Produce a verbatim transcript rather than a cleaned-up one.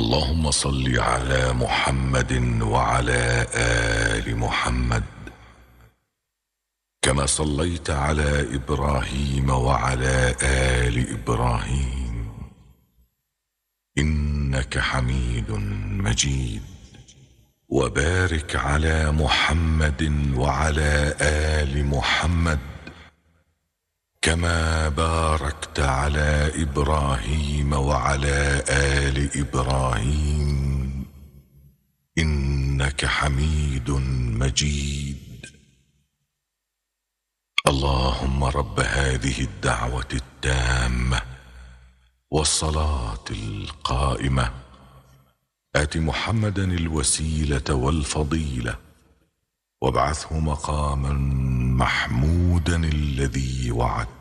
اللهم صل على محمد وعلى آل محمد كما صليت على إبراهيم وعلى آل إبراهيم إنك حميد مجيد. وبارك على محمد وعلى آل محمد كما باركت على إبراهيم وعلى آل إبراهيم إنك حميد مجيد. اللهم رب هذه الدعوة التامة والصلاة القائمة آت محمدا الوسيلة والفضيلة وابعثه مقاما محمودا الذي وعدته.